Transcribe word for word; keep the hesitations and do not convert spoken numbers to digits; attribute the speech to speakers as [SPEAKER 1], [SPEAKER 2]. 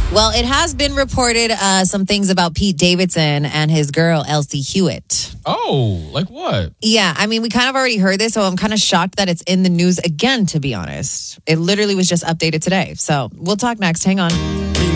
[SPEAKER 1] Well, it has been reported uh, some things about Pete Davidson and his girl, Elsie Hewitt.
[SPEAKER 2] Oh, like what?
[SPEAKER 1] Yeah, I mean, we kind of already heard this, so I'm kind of shocked that it's in the news again, to be honest. It literally was just updated today. So we'll talk next. Hang on.